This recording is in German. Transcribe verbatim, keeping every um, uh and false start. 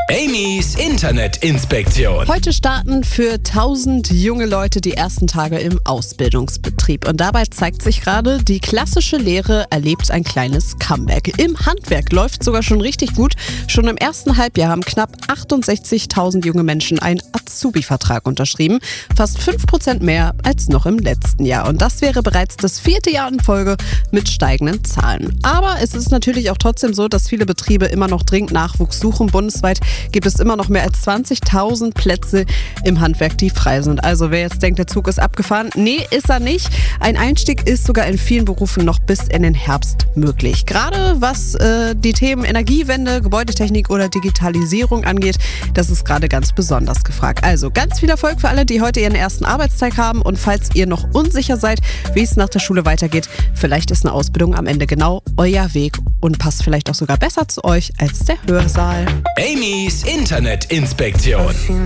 Amy's Internetinspektion. Heute starten für tausend junge Leute die ersten Tage im Ausbildungsbetrieb. Und dabei zeigt sich gerade, die klassische Lehre erlebt ein kleines Comeback. Im Handwerk läuft sogar schon richtig gut. Schon im ersten Halbjahr haben knapp achtundsechzigtausend junge Menschen einen Azubi-Vertrag unterschrieben. Fast fünf Prozent mehr als noch im letzten Jahr. Und das wäre bereits das vierte Jahr in Folge mit steigenden Zahlen. Aber es ist natürlich auch trotzdem so, dass viele Betriebe immer noch dringend Nachwuchs suchen. Bundesweit gibt es immer noch mehr als zwanzigtausend Plätze im Handwerk, die frei sind. Also wer jetzt denkt, der Zug ist abgefahren, nee, ist er nicht. Ein Einstieg ist sogar in vielen Berufen noch bis in den Herbst möglich. Gerade was äh, die Themen Energiewende, Gebäudetechnik oder Digitalisierung angeht, das ist gerade ganz besonders gefragt. Also ganz viel Erfolg für alle, die heute ihren ersten Arbeitstag haben. Und falls ihr noch unsicher seid, wie es nach der Schule weitergeht, vielleicht ist eine Ausbildung am Ende genau euer Weg und passt vielleicht auch sogar besser zu euch als der Hörsaal. Amy's Internetinspektion.